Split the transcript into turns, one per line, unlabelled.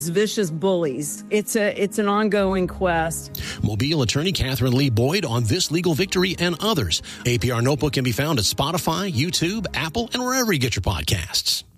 vicious bullies. It's an ongoing quest.
Mobile attorney Catherine Lee Boyd on this legal victory and others. APR Notebook can be found at Spotify, YouTube, Apple, and wherever you get your podcasts.